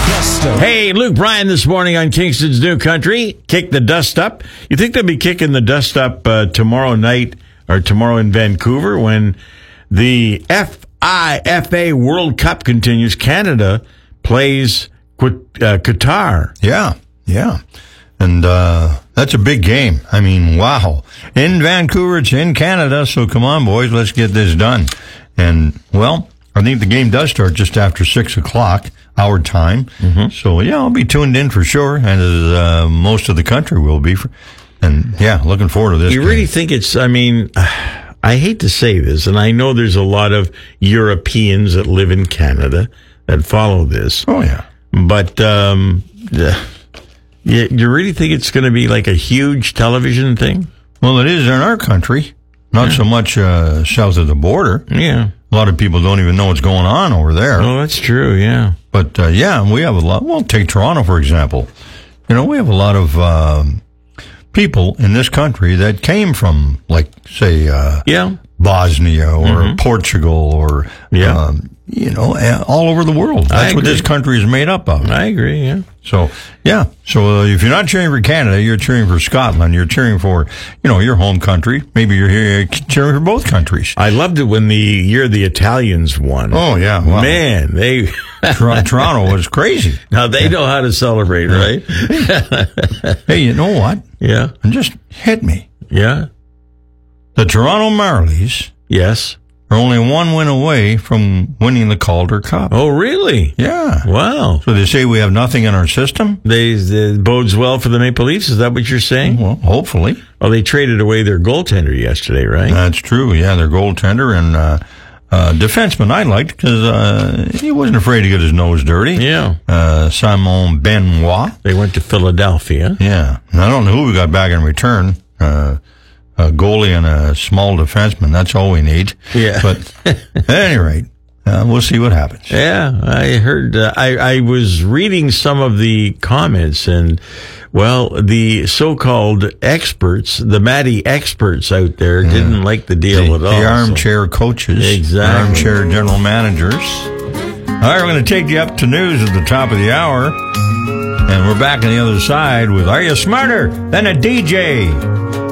Dust Up. Hey, Luke Bryan this morning on Kingston's New Country. Kick the dust up. You think they'll be kicking the dust up tomorrow night or tomorrow in Vancouver when the FIFA World Cup continues? Canada plays Qatar. Yeah. And that's a big game. I mean, wow. In Vancouver, it's in Canada, so come on, boys, let's get this done. And, well, I think the game does start just after 6 o'clock, our time. Mm-hmm. So, yeah, I'll be tuned in for sure, and as most of the country will be. And, yeah, looking forward to this You game. really think it's, I mean, I hate to say this, and I know there's a lot of Europeans that live in Canada that follow this. Oh, yeah. But you really think it's going to be like a huge television thing? Well, it is in our country, not so much south of the border. Yeah. A lot of people don't even know what's going on over there. Oh, that's true, yeah. But, yeah, we have a lot. Well, take Toronto, for example. You know, we have a lot of people in this country that came from, like, say, Bosnia or Portugal or, you know, all over the world. That's what this country is made up of. I agree, yeah. So, yeah. So, if you're not cheering for Canada, you're cheering for Scotland. You're cheering for, you know, your home country. Maybe you're here cheering for both countries. I loved it when the Italians won. Oh, yeah. Wow. Man, they... Toronto was crazy. Now, they know how to celebrate, right? Hey, you know what? Yeah. And just hit me. Yeah? The Toronto Marlies Yes. are only one win away from winning the Calder Cup. Oh, really? Yeah. Wow. So they say we have nothing in our system? They bodes well for the Maple Leafs. Is that what you're saying? Well, hopefully. Well, they traded away their goaltender yesterday, right? That's true. Yeah, their goaltender and defenseman I liked because he wasn't afraid to get his nose dirty. Yeah. Simon Benoit. They went to Philadelphia. Yeah. And I don't know who we got back in return. A goalie and a small defenseman. That's all we need. Yeah. But at any rate, we'll see what happens. Yeah, I heard. I was reading some of the comments, and well, the so-called experts, the Matty experts out there, didn't like the deal at all. The armchair coaches, exactly, armchair general managers. All right, we're going to take you up to news at the top of the hour, and we're back on the other side with "Are You Smarter Than a DJ?"